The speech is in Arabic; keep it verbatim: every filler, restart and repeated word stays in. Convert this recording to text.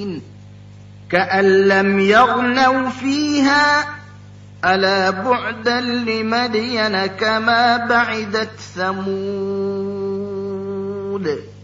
كأن لم يغنوا فيها ألا بعدا لمدين كما بعدت ثمود